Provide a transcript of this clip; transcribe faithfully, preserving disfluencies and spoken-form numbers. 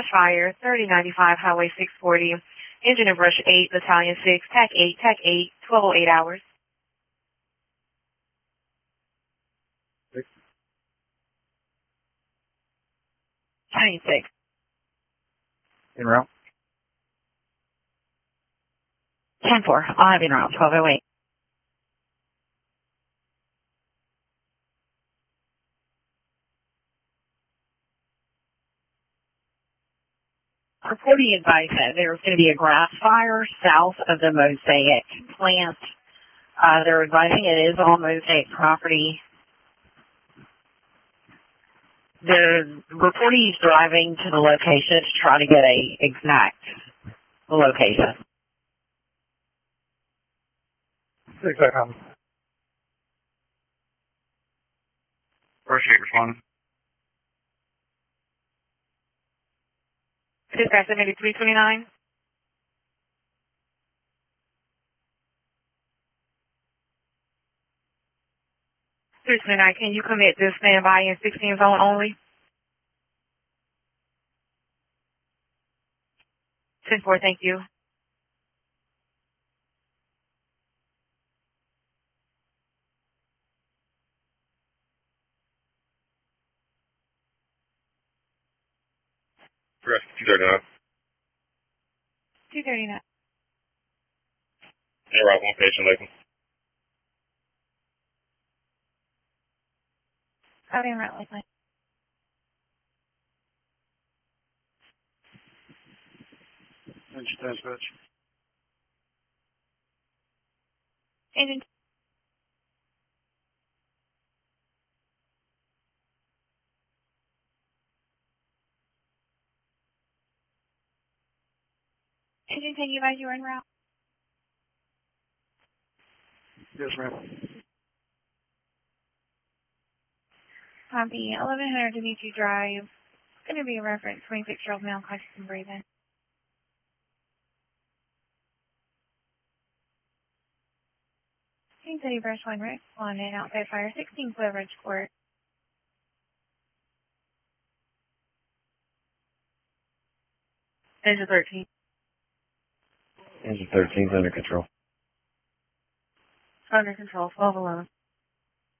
Brush Fire, thirty ninety-five Highway six forty. Engine of Brush eight, Battalion six, T A C eight, T A C eight, twelve oh eight hours. Six. Battalion six. En route. ten four, I'll have you en route, twelve oh eight. Reporting advice that there's going to be a grass fire south of the Mosaic plant. Uh, they're advising it is on Mosaic property. The reporting is driving to the location to try to get a exact location. Six, I come. Brush eight responding. Dispatch seventy-three twenty-nine. three twenty-nine, can you commit this standby in sixteen zone only? ten four, thank you. Brush two thirty-nine. two thirty-nine. En route, one patient, Lakeland. I'll be en route, Lakeland. Engine dispatch. Engine. Engine, can you advise you are en route? Yes, ma'am. Copy, eleven hundred Dimitri Drive. It's going to be a reference, twenty-six-year-old male, conscious and breathing. King City Brush one, responded, outside fire, sixteen Clover Ridge Court. Engine thirteen. Engine thirteen's under control. Under control, twelve eleven.